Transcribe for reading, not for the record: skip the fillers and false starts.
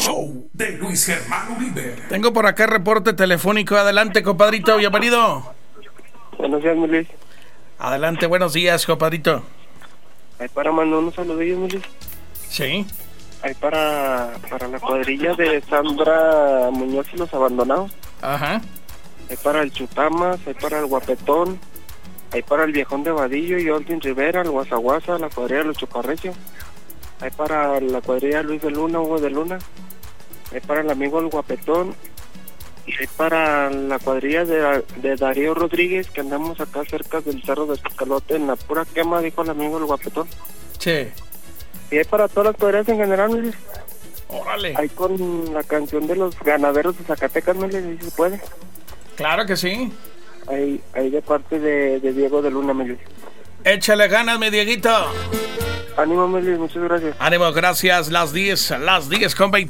show de Luis Germán Uribe. Tengo por acá reporte telefónico. Adelante, compadrito, bienvenido. Buenos días, mi Luis. Adelante, buenos días, compadrito. Ahí para mandar unos saludillos, mi Luis. Sí. Ahí para la cuadrilla de Sandra Muñoz y los Abandonados. Ajá. Ahí para el Chutamas, ahí para el Guapetón, ahí para el Viejón de Vadillo y Olvin Rivera, el Guasaguasa, la cuadrilla de los Chuparrecios. Ahí para la cuadrilla Luis de Luna, Hugo de Luna. Ahí para el amigo el Guapetón. Y ahí para la cuadrilla de Darío Rodríguez, que andamos acá cerca del Cerro de Escalote, en la pura quema, dijo el amigo el Guapetón. Sí. Y ahí para todas las cuadrillas en general, Luis. Órale. Ahí con la canción de los ganaderos de Zacatecas, ¿me le dice, puede? Claro que sí. Ahí de parte de Diego de Luna, Luis. Échale ganas, mi Dieguito. Ánimo, Luis, muchas gracias. Ánimo, gracias. Las 10 con 20.